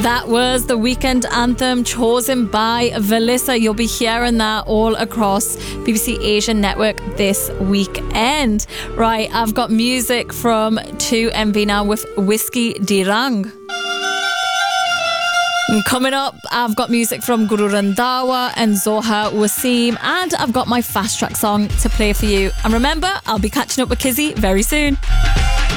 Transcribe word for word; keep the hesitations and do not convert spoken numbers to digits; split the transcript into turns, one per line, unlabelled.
That was the weekend anthem chosen by Velissa. You'll be hearing that all across B B C Asian Network this weekend. Right, I've got music from two M V now with Whiskey Dirang. And coming up, I've got music from Guru Randhawa and Zohar Wasim, and I've got my fast track song to play for you. And remember, I'll be catching up with Kizzy very soon.